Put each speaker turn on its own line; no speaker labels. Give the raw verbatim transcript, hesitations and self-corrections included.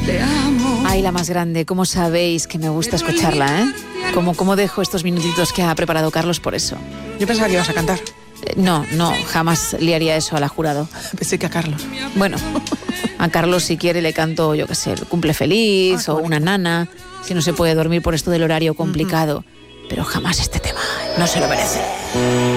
te amo.
Ay, la más grande, ¿cómo sabéis que me gusta escucharla, eh? ¿Cómo, cómo dejo estos minutitos que ha preparado Carlos por eso?
Yo pensaba que ibas a cantar.
Eh, no, no, jamás le haría eso a la jurado.
Pensé que a Carlos.
Bueno, a Carlos si quiere le canto, yo qué sé, el cumple feliz, ah, o una nana, si no se puede dormir por esto del horario complicado. Uh-huh. Pero jamás este tema, no se lo merece.